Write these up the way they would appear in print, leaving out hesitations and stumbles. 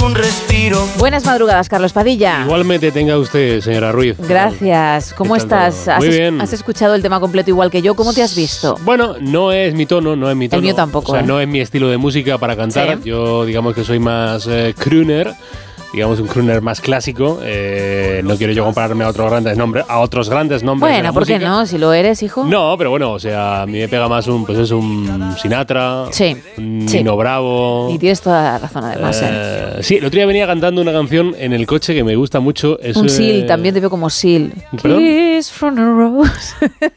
un respiro. Buenas madrugadas, Carlos Padilla. Igualmente tenga usted, señora Ruiz. Gracias. ¿Cómo estás? Muy bien. ¿Has escuchado el tema completo igual que yo? ¿Cómo te has visto? Bueno, no es mi tono. El mío tampoco. O sea, no es mi estilo de música para cantar. Sí. Yo, digamos que soy más crooner. Digamos un crooner más clásico. No quiero yo compararme a otros grandes nombres. Bueno, ¿por qué no? Si lo eres, hijo. No, pero bueno, o sea, a mí me pega más un Sinatra, un Nino Bravo. Y tienes toda la razón, además. Sí, el otro día venía cantando una canción en el coche que me gusta mucho. Es, un Seal, también te veo como Seal. ¿Perdón? Kiss from a rose.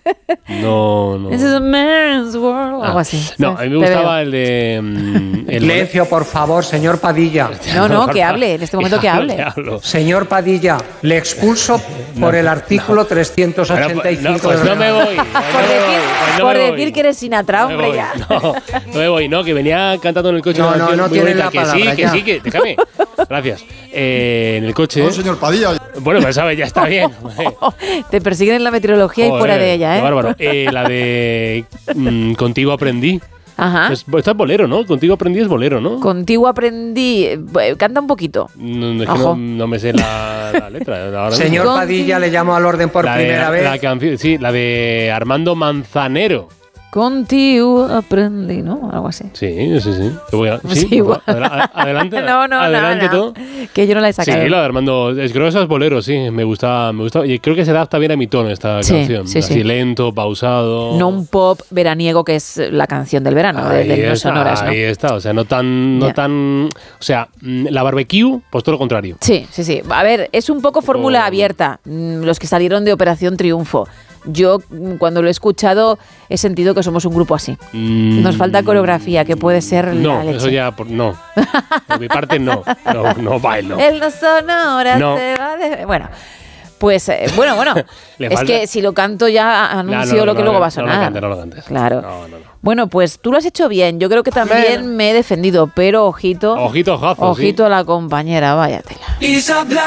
No. This is a man's world. Algo así. No, a mí me gustaba el de... Silencio, por favor, señor Padilla. No, que hable. En este momento que hable. Señor Padilla, le expulso por el artículo 385. Pues no me voy. Por decir que eres Sinatra, hombre, ya. No me voy, que venía cantando en el coche. No tiene la palabra. Que sí, déjame. Gracias. En el coche. No, señor Padilla. Bueno, pues sabes, ya está bien. Te persiguen en la meteorología y fuera de ella, ¿eh? Qué bárbaro. La de Contigo aprendí. Ajá. Esto es bolero, ¿no? Contigo aprendí es bolero, ¿no? Contigo aprendí. Canta un poquito. Es que no me sé la letra. Ahora Señor Padilla, le llamo al orden por primera vez. La canción, sí, la de Armando Manzanero. Contigo aprendí, ¿no? Algo así. Sí. Sí, igual. Adelante. No. Todo. Que yo no la he sacado. Sí, la de Armando. Es gruesa, es bolero, sí. Me gusta. Y creo que se adapta bien a mi tono esta canción. Sí. Así lento, pausado. No un pop veraniego que es la canción del verano, de No Sonoras, ¿no? Ahí está, o sea, no tan. O sea, la barbecue, pues todo lo contrario. Sí. A ver, es un poco fórmula abierta. Los que salieron de Operación Triunfo. Yo, cuando lo he escuchado, he sentido que somos un grupo así. Nos falta coreografía, que puede ser la leche. Eso ya, no. Por mi parte, no bailo. El No Sonoras se va de... Bueno, pues, bueno. Es que si lo canto ya anuncio lo que luego va a sonar. No lo cantes. Claro. No. Bueno, pues tú lo has hecho bien. Yo creo que también me he defendido, pero ojito. Ojito, Ojito a la compañera, váyatela.